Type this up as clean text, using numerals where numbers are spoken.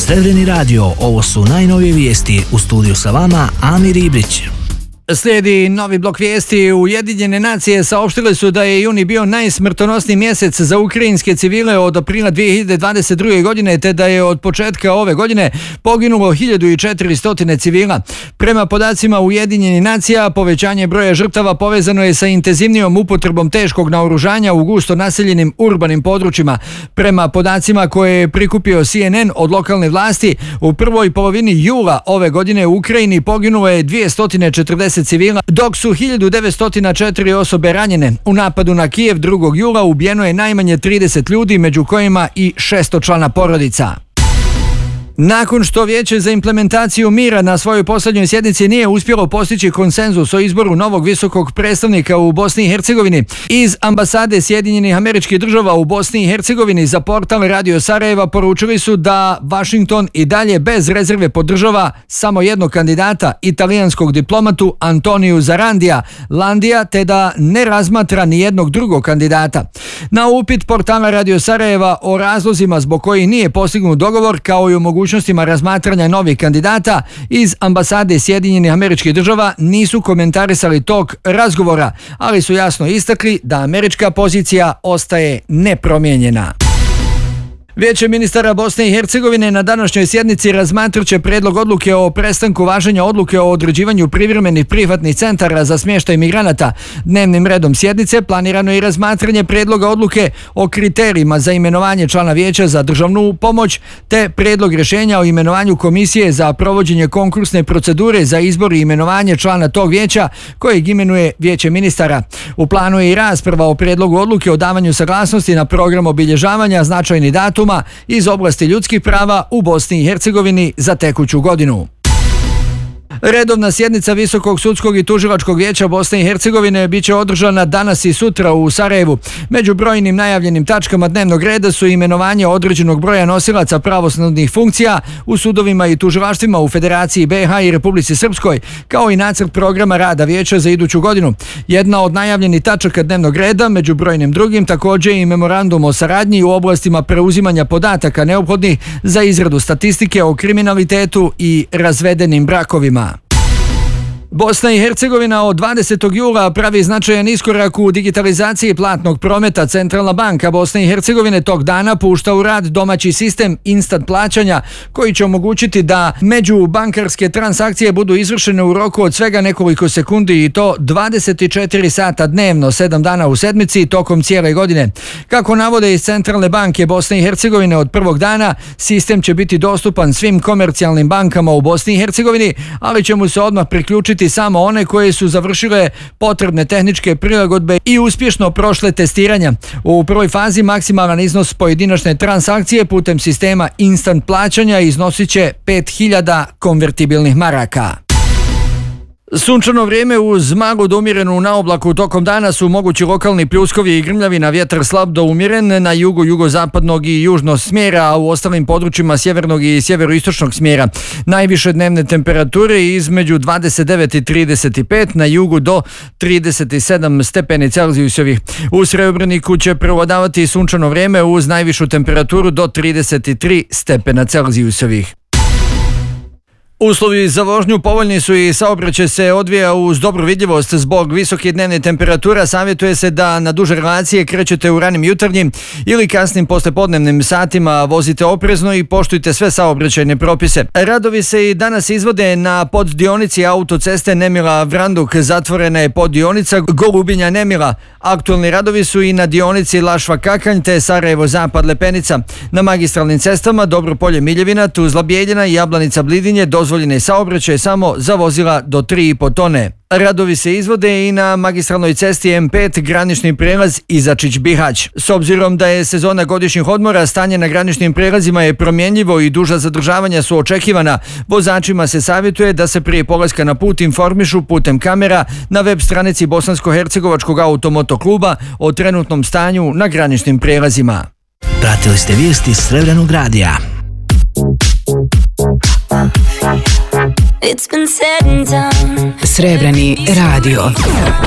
Srebreni radio, ovo su najnovije vijesti. U studiju sa vama Amir Ibrić. Slijedi novi blok vijesti. Ujedinjene nacije saopštile su da je juni bio najsmrtonosniji mjesec za ukrajinske civile od aprila 2022. godine, te da je od početka ove godine poginulo 1400 civila. Prema podacima Ujedinjenih nacija, povećanje broja žrtava povezano je sa intenzivnijom upotrebom teškog naoružanja u gusto naseljenim urbanim područjima. Prema podacima koje je prikupio CNN od lokalne vlasti, u prvoj polovini jula ove godine u Ukrajini poginulo je 240 civila, dok su 1904 osobe ranjene. U napadu na Kijev 2. jula ubijeno je najmanje 30 ljudi, među kojima i 600-člana porodica. Nakon što Vijeće za implementaciju mira na svojoj posljednjoj sjednici nije uspjelo postići konsenzus o izboru novog visokog predstavnika u Bosni i Hercegovini, iz ambasade Sjedinjenih Američkih Država u Bosni i Hercegovini za portal Radio Sarajeva poručili su da Washington i dalje bez rezerve podržava samo jednog kandidata, italijanskog diplomatu Antoniju Zarandija Landija, te da ne razmatra ni jednog drugog kandidata. Na upit portala Radio Sarajeva o razlozima zbog kojih nije postignut dogovor, kao i o mogućnostima razmatranja novih kandidata, iz ambasade Sjedinjenih Američkih Država nisu komentarisali tok razgovora, ali su jasno istakli da američka pozicija ostaje nepromijenjena. Vijeće ministara Bosne i Hercegovine na današnjoj sjednici razmatrat će prijedlog odluke o prestanku važenja odluke o određivanju privremenih prihvatnih centara za smještaj migranata. Dnevnim redom sjednice planirano je i razmatranje prijedloga odluke o kriterijima za imenovanje člana Vijeća za državnu pomoć, te prijedlog rješenja o imenovanju komisije za provođenje konkursne procedure za izbor i imenovanje člana tog vijeća kojeg imenuje Vijeće ministara. U planu je i rasprava o prijedlogu odluke o davanju saglasnosti na program obilježavanja značajnih datuma iz oblasti ljudskih prava u Bosni i Hercegovini za tekuću godinu. Redovna sjednica Visokog sudskog i tužilačkog vijeća Bosne i Hercegovine bit će održana danas i sutra u Sarajevu. Među brojnim najavljenim tačkama dnevnog reda su imenovanje određenog broja nosilaca pravosudnih funkcija u sudovima i tužilaštvima u Federaciji BiH i Republici Srpskoj, kao i nacrt programa rada vijeća za iduću godinu. Jedna od najavljenih tačaka dnevnog reda, među brojnim drugim, također i memorandum o saradnji u oblastima preuzimanja podataka neophodnih za izradu statistike o kriminalitetu i razvedenim brakovima. Bosna i Hercegovina od 20. jula pravi značajan iskorak u digitalizaciji platnog prometa. Centralna banka Bosne i Hercegovine tog dana pušta u rad domaći sistem instant plaćanja koji će omogućiti da međubankarske transakcije budu izvršene u roku od svega nekoliko sekundi, i to 24 sata dnevno, 7 dana u sedmici tokom cijele godine. Kako navode iz Centralne banke Bosne i Hercegovine, od prvog dana sistem će biti dostupan svim komercijalnim bankama u Bosni i Hercegovini, ali će mu se odmah priključiti samo one koje su završile potrebne tehničke prilagodbe i uspješno prošle testiranja. U prvoj fazi maksimalan iznos pojedinačne transakcije putem sistema instant plaćanja iznosit će 5000 konvertibilnih maraka. Sunčano vrijeme uz maglu do umjerenu na oblaku tokom dana su mogući lokalni pljuskovi i grmljavina, vjetar slab do umjeren na jugu, jugozapadnog i južnog smjera, a u ostalim područjima sjevernog i sjeveroistočnog smjera. Najviše dnevne temperature između 29 i 35, na jugu do 37 stepeni Celzijusovih. U Srebreniku će prevladavati sunčano vrijeme uz najvišu temperaturu do 33 stepena Celzijusovih. Uslovi za vožnju povoljni su i saobraćaj se odvija uz dobru vidljivost. Zbog visoke dnevne temperatura savjetuje se da na duže relacije krećete u ranim jutarnjim ili kasnim poslijepodnevnim satima. Vozite oprezno i poštujte sve saobraćajne propise. Radovi se i danas izvode na poddionici autoceste Nemila-Vranduk. Zatvorena je poddionica Golubinja-Nemila. Aktualni radovi su i na dionici Lašva-Kakanj te Sarajevo-Zapad-Lepenica. Na magistralnim cestama Dobropolje-Miljevina, Tuzla-Bijeljina i Jablanica-Blidinje dozvoljene saobraćaj samo za vozila do 3,5 tone. Radovi se izvode i na magistralnoj cesti M5 granični prijelaz Izačić-Bihać. S obzirom da je sezona godišnjih odmora, stanje na graničnim prijelazima je promjenjivo i duža zadržavanja su očekivana. Vozačima se savjetuje da se prije polaska na put informišu putem kamera na web stranici Bosansko-hercegovačkog automotokluba o trenutnom stanju na graničnim prijelazima. Pratili ste vijesti Srebrenog radija. It's been said and done. Srebreni radio.